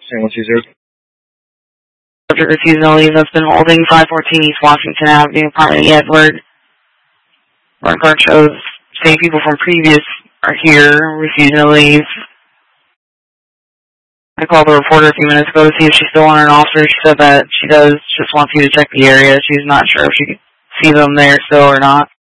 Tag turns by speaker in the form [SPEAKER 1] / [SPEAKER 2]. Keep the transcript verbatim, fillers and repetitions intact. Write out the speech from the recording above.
[SPEAKER 1] San one two zero.
[SPEAKER 2] Subject refusing to leave that's been holding five fourteen East Washington Avenue, apartment Edward. Front card shows same people from previous are here, refusing to leave. I called the reporter a few minutes ago to see if she still wanted an officer. She said that she does, just wants you to check the area. She's not sure if she can see them there still or not.